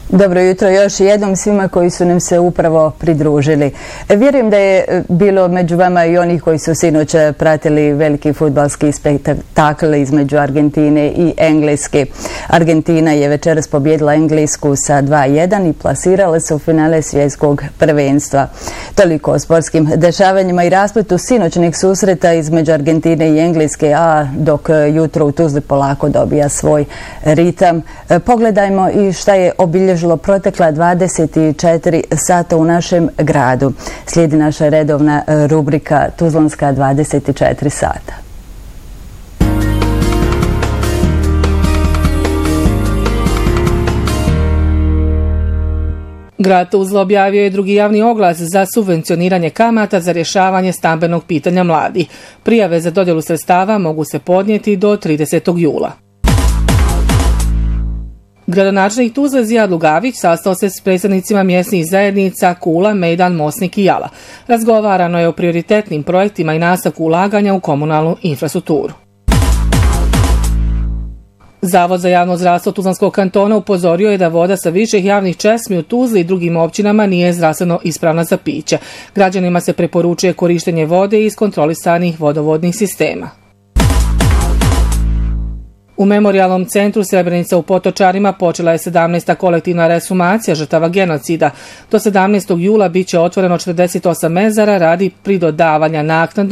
Dobro jutro još jednom svima koji su nam se upravo pridružili. Vjerujem da je bilo među vama i onih koji su sinoć pratili veliki fudbalski spektakl između Argentine i Engleske. Argentina je večeras pobjedila Englesku sa 2:1 i plasirala se u finale svjetskog prvenstva. Toliko o sportskim dešavanjima i raspletu sinoćnih susreta između Argentine i Engleske, a dok jutro u Tuzli polako dobija svoj ritam. Pogledajmo i šta je obilježilo protekla 24 sata u našem gradu. Slijedi naša redovna rubrika Tuzlanska 24 sata. Grad Tuzla objavio je drugi javni oglas za subvencioniranje kamata za rješavanje stambenog pitanja mladih. Prijave za dodjelu sredstava mogu se podnijeti do 30. jula. Gradonačelnik Tuzle Zijad Lugavić sastao se s predstavnicima mjesnih zajednica Kula, Mejdan, Mosnik i Jala. Razgovarano je o prioritetnim projektima i nastavku ulaganja u komunalnu infrastrukturu. Zavod za javno zdravstvo Tuzlanskog kantona upozorio je da voda sa viših javnih česmi u Tuzli i drugim općinama nije zdravstveno ispravna za piće. Građanima se preporučuje korištenje vode iz kontrolisanih vodovodnih sistema. U Memorijalnom centru Srebrenica u Potočarima počela je 17. kolektivna resumacija žrtava genocida. Do 17. jula bit će otvoreno 48 mezara radi pridodavanja naknadno